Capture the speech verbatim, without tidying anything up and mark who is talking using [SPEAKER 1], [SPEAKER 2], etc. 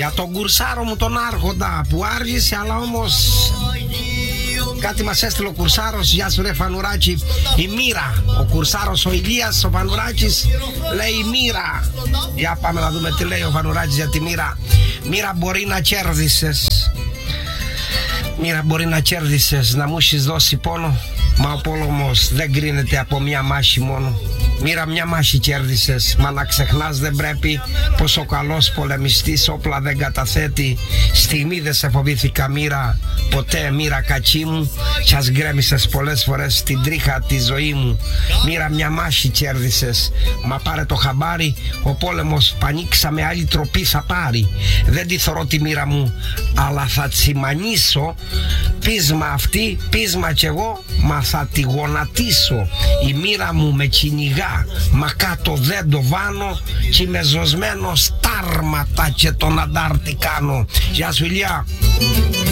[SPEAKER 1] Για τον κουρσάρο μου τον Άρχοντα που άργησε, αλλά όμως κάτι μας έστειλε ο κουρσάρος. Γεια σου ρε Φανουράκη. Η μοίρα. Ο κουρσάρος ο Ηλίας, ο Φανουράκης λέει η μοίρα. Για πάμε να δούμε τι λέει ο Φανουράκης για τη μοίρα. Μοίρα, μπορεί να κέρδισες. Μοίρα, μπορεί να κέρδισες, να μου έχεις δώσει πόνο. Μα ο πόλεμος δεν κρίνεται από μια μάχη μόνο. Μοίρα, μια μάχη κέρδισες, μα να ξεχνάς δεν πρέπει πως ο καλός πολεμιστής όπλα δεν καταθέτει. Στιγμή δεν σε φοβήθηκα μοίρα, ποτέ μοίρα κακή μου, κι ας γκρέμισες πολλές φορές στην τρίχα τη ζωή μου. Μοίρα, μια μάχη κέρδισες, μα πάρε το χαμπάρι, ο πόλεμος πανίξα με άλλη τροπή θα πάρει. Δεν τη θωρώ τη μοίρα μου, αλλά θα τσιμανίσω. Πείσμα αυτή, πείσμα κι εγώ, μα θα τη γονατίσω. Η μοίρα μου με κυνηγά, μα κάτω δεν το βάνω, κι είμαι ζωσμένος τάρματα και τον αντάρτη κάνω. Γεια σου Ηλιά.